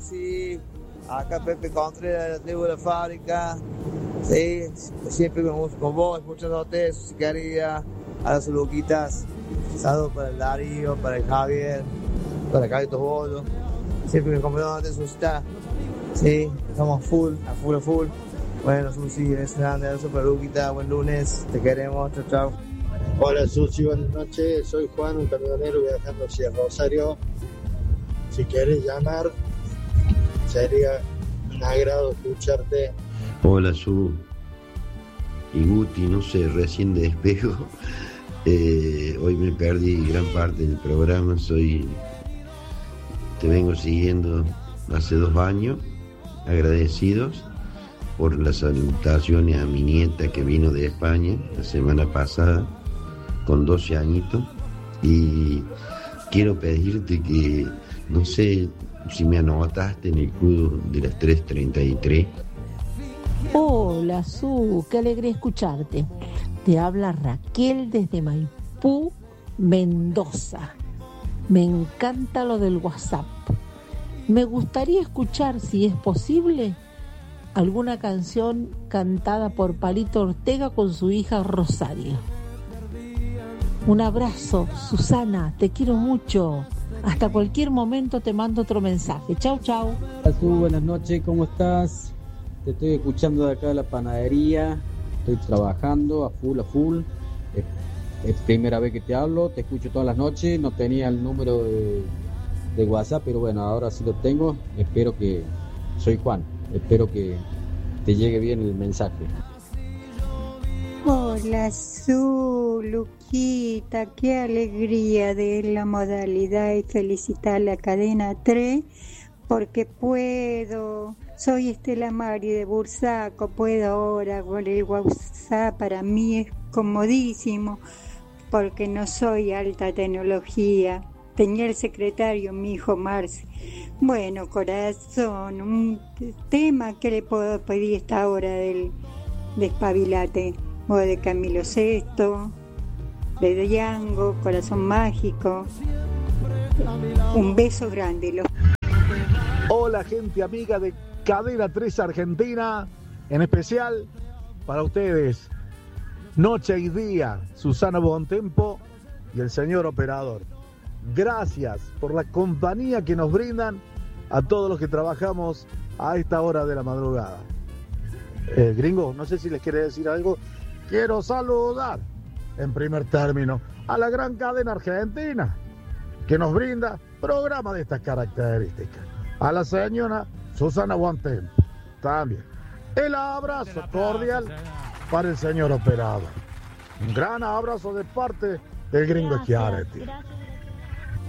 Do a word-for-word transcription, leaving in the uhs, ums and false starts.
Susi, acá Pepe Contreras de la tribu de la fábrica. Sí, siempre con, con vos, escuchándote, Susi querida, a las Luquitas. Saludos para el Darío, para el Javier, para Carlitos Bolo. Siempre me acompañándote, Susita. Sí, estamos full, a full, a full. Bueno, Susi, es grande, abrazo para Luquita, buen lunes, te queremos, chao, chao. Hola Susi, buenas noches, soy Juan, un camionero viajando hacia Rosario. Si quieres llamar, sería un agrado escucharte. Hola Su y Guti, no sé, recién despego. Eh, hoy me perdí gran parte del programa, soy te vengo siguiendo hace dos años, agradecidos por las salutaciones a mi nieta que vino de España la semana pasada con doce añitos, y quiero pedirte que, no sé si me anotaste en el club de las tres treinta y tres. Hola Su, qué alegre escucharte. Te habla Raquel desde Maipú, Mendoza. Me encanta lo del WhatsApp. Me gustaría escuchar, si es posible, alguna canción cantada por Palito Ortega con su hija Rosario. Un abrazo, Susana, te quiero mucho. Hasta cualquier momento te mando otro mensaje. Chau, chau. Hola, Su, buenas noches, ¿cómo estás? Te estoy escuchando de acá de la panadería. Estoy trabajando a full, a full. Es, es primera vez que te hablo, te escucho todas las noches. No tenía el número de, de WhatsApp, pero bueno, ahora sí lo tengo. Espero que... Soy Juan. Espero que te llegue bien el mensaje. Hola Su, Luquita, qué alegría de la modalidad y felicitar a la cadena tres porque puedo, soy Estela Mari de Bursaco, puedo ahora con el WhatsApp, para mí es comodísimo porque no soy alta tecnología. Tenía el secretario, mi hijo Marce. Bueno, corazón, un tema que le puedo pedir esta hora del Despabilate. O de Camilo Sesto, de Django, Corazón Mágico. Un beso grande. Los... Hola gente amiga de Cadena tres Argentina, en especial para ustedes, noche y día, Susana Bontempo y el señor operador. Gracias por la compañía que nos brindan a todos los que trabajamos a esta hora de la madrugada. Eh, gringo, no sé si les quiere decir algo. Quiero saludar, en primer término, a la gran cadena argentina que nos brinda programa de estas características. A la señora Susana Bontempo también. El abrazo cordial para el señor operador. Un gran abrazo de parte del gringo Schiaretti.